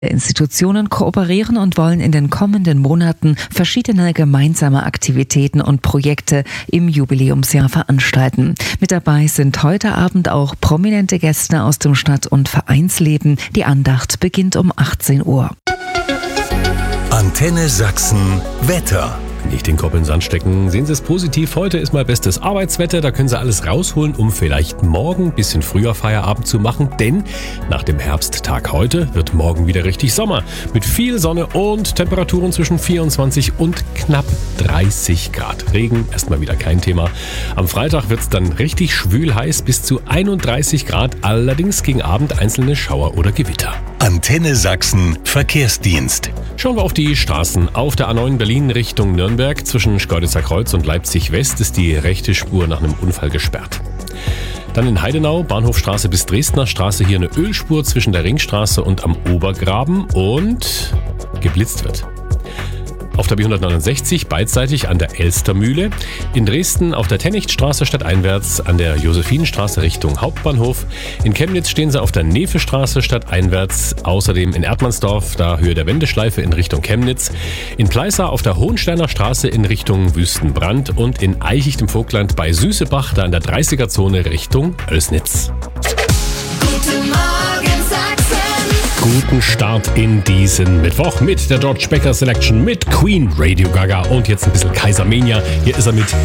Institutionen kooperieren und wollen in den kommenden Monaten verschiedene gemeinsame Aktivitäten und Projekte im Jubiläumsjahr veranstalten. Mit dabei sind heute Abend auch prominente Gäste aus dem Stadt- und Vereinsleben. Die Andacht beginnt um 18 Uhr. Antenne Sachsen Wetter. Nicht den Kopf in den Sand stecken. Sehen Sie es positiv. Heute ist mal bestes Arbeitswetter. Da können Sie alles rausholen, um vielleicht morgen ein bisschen früher Feierabend zu machen. Denn nach dem Herbsttag heute wird morgen wieder richtig Sommer. Mit viel Sonne und Temperaturen zwischen 24 und knapp 30 Grad. Regen erstmal wieder kein Thema. Am Freitag wird es dann richtig schwül heiß bis zu 31 Grad. Allerdings gegen Abend einzelne Schauer oder Gewitter. Antenne Sachsen Verkehrsdienst. Schauen wir auf die Straßen. Auf der A9 Berlin Richtung Nürnberg zwischen Schkeuditzer Kreuz und Leipzig West ist die rechte Spur nach einem Unfall gesperrt. Dann in Heidenau, Bahnhofstraße bis Dresdner Straße, hier eine Ölspur zwischen der Ringstraße und am Obergraben und geblitzt wird. Auf der B169 beidseitig an der Elstermühle. In Dresden auf der Tennichtstraße stadteinwärts an der Josephinenstraße Richtung Hauptbahnhof. In Chemnitz stehen sie auf der Nefestraße stadteinwärts. Außerdem in Erdmannsdorf, da Höhe der Wendeschleife in Richtung Chemnitz. In Pleißer auf der Hohensteiner Straße in Richtung Wüstenbrand. Und in Eichicht im Vogtland bei Süßebach, da in der 30er-Zone Richtung Oelsnitz. Guten Morgen Sachsen. Guten Start in diesen Mittwoch mit der George Becker Selection mit Queen, Radio Gaga und jetzt ein bisschen Kaiser Mania. Hier ist er mit